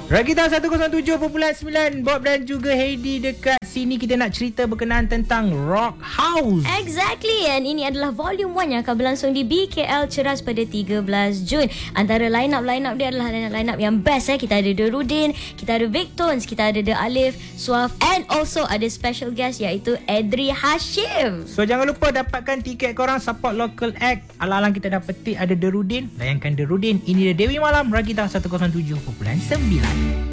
Rakita 107.9 Bob dan juga Heidi dekat sini. Kita nak cerita berkenaan tentang Rock House. Exactly. And ini adalah volume 1 yang akan berlangsung di BKL Ceras pada 13 Jun. Antara line-up dia adalah line-up yang best. Kita ada The Rudin, kita ada Victones, kita ada The Alif, Suaf, and also ada special guest iaitu Edri Hashim. So jangan lupa dapatkan tiket korang, support local act. Alang-alang kita dah petik ada The Rudin, layankan The Rudin. Ini dia Dewi Malam, Rakita 107.9.